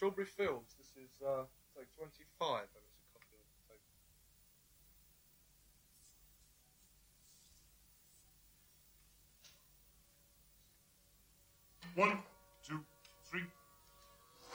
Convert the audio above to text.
Strawberry Fields. This is take 25. That was a copy of the tape. One